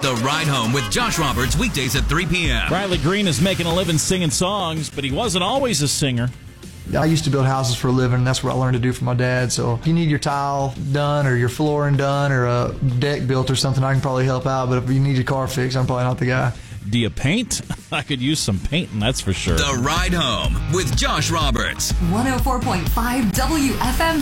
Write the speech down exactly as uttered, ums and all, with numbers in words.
The Ride Home with Josh Roberts, weekdays at three p.m. Riley Green is making a living singing songs, but he wasn't always a singer. I used to build houses for a living, and that's what I learned to do from my dad. So if you need your tile done or your flooring done or a deck built or something, I can probably help out. But if you need your car fixed, I'm probably not the guy. Do you paint? I could use some painting, that's for sure. The Ride Home with Josh Roberts. one oh four point five W F M